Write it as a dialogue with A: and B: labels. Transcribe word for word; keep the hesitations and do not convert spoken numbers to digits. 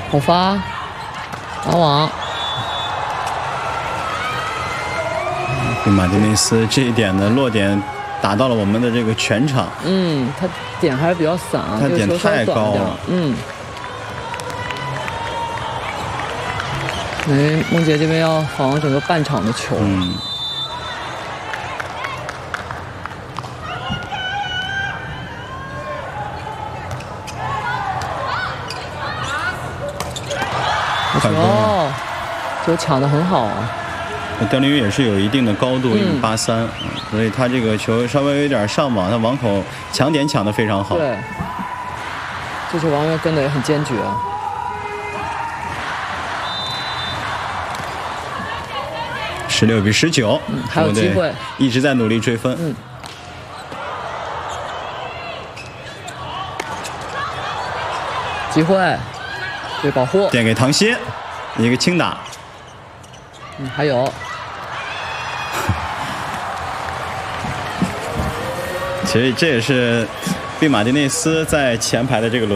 A: 好发，打网。
B: 对马丁内斯这一点的落点打到了我们的这个全场。
A: 嗯，他点还是比较散，
B: 他点太高了。
A: 嗯。哎，梦洁这边要防整个半场的球。
B: 嗯。
A: 快攻！哦，球抢得很好啊。
B: 刁林宇也是有一定的高度，一米八三，所以他这个球稍微有点上网，他网口抢点抢得非常好。
A: 对，这球王源跟的也很坚决啊。
B: 十六比十九，
A: 嗯，还有机会，
B: 一直在努力追分。
A: 嗯。机会，对保护，
B: 点给唐鑫，一个轻打。
A: 嗯，还有。
B: 其实这也是毕马丁内斯在前排的这个轮。